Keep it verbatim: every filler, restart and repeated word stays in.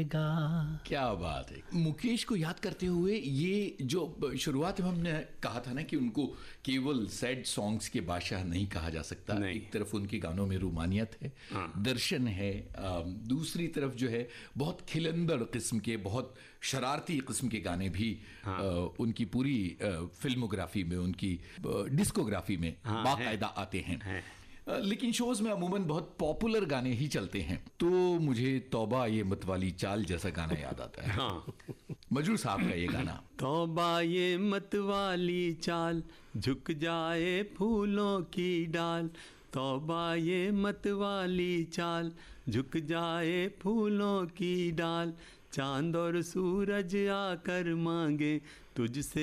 क्या बात है। मुकेश को याद करते हुए ये जो शुरुआत में हमने कहा था ना कि उनको केवल सैड सॉन्ग्स के बादशाह नहीं कहा जा सकता। एक तरफ उनके गानों में रूमानियत है, हाँ। दर्शन है, दूसरी तरफ जो है बहुत खिलंदड़ किस्म के, बहुत शरारती किस्म के गाने भी, हाँ। उनकी पूरी फिल्मोग्राफी में, उनकी डिस्कोग्राफी में, हाँ, बाकायदा आते हैं, है। लेकिन शोज में अमूमन बहुत पॉपुलर गाने ही चलते हैं। तो मुझे तौबा ये मत वाली चाल जैसा गाना याद आता है, हाँ। मजरूर साहब का ये गाना। तौबा ये मत वाली चाल, झुक जाए फूलों की डाल। तौबा ये मत वाली चाल, झुक जाए फूलों की डाल। चांद और सूरज आकर मांगे तुझसे